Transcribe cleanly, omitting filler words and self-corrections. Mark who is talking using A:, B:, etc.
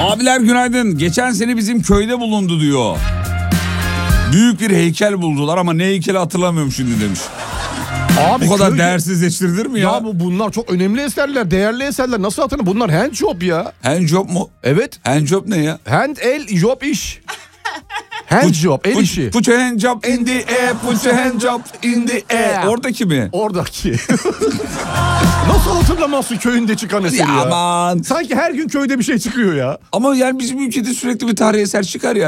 A: Abiler günaydın. Geçen sene bizim köyde bulundu diyor. Büyük bir heykel buldular ama ne heykeli hatırlamıyorum şimdi demiş.
B: Abi
A: bu kadar
B: köyde...
A: değersizleştirilir mi ya?
B: Ya bunlar çok önemli eserler, değerli eserler. Nasıl hatırladın? Bunlar hand job ya.
A: Hand job mu?
B: Evet.
A: Hand job ne ya?
B: Hand, el, job, iş. Hand job, el işi.
A: Put your hand job in the air, put your hand job in the air. Oradaki mi?
B: Oradaki. Nasıl hatırlamazsın köyünde çıkan eseri ya?
A: Aman.
B: Sanki her gün köyde bir şey çıkıyor ya.
A: Ama yani bizim ülkede sürekli bir tarihi eser çıkar ya.